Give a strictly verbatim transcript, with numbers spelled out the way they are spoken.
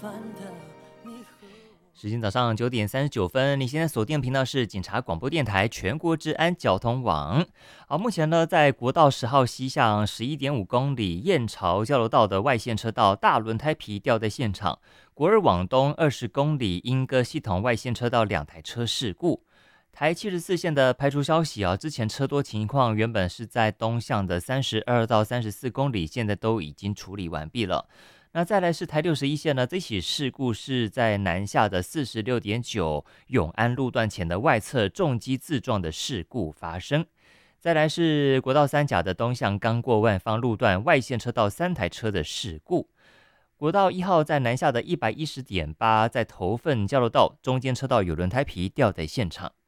时间早上九点三十九分，你现在锁定的频道是警察广播电台全国治安交通网。好，目前呢，在国道十号西向十一点五公里燕巢交流道的外线车道大轮胎皮掉在现场，国二往东二十公里莺歌系统外线车道两台车事故。台七十四线的排除消息啊，之前车多情况原本是在东向的三十二到三十四公里，现在都已经处理完毕了。那再来是台六十一线呢，这起事故是在南下的四十六点九永安路段前的外侧重机自撞的事故发生。再来是国道三甲的东向刚过万方路段外线车道三台车的事故。国道一号在南下的一百一十点八，在头份交流道中间车道有轮胎皮掉在现场。